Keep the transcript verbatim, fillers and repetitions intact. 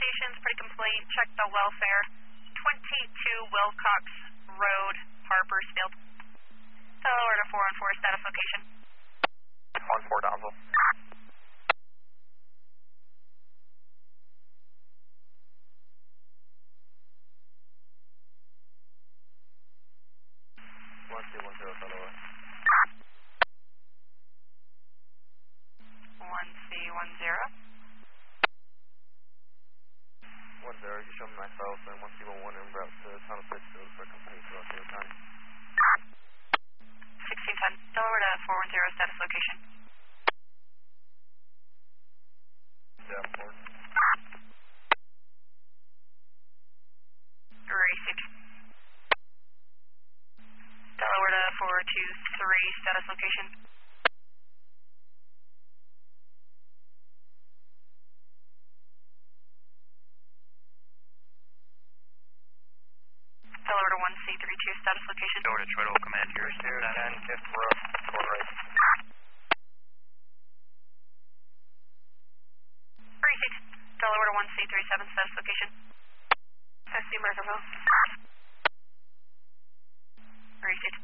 station's pretty complete. Check the welfare. twenty-two Wilcox Road, Harpersfield. Delaware to four one four, status location. one four Downsville. one two one zero Delaware. one C one zero. one zero, you show me myself and one C one one en route to Tunnel Pittsfield for company throughout the time. sixteen ten, Delaware to four one zero, status location. Davenport. Received. Delaware to four two three, status location. Delaware to one C three two, status location. Delaware to Troidal Command here. two ten, fifth row, four right. Received. Delaware to one C three seven, status location. I see Merkerville. Received.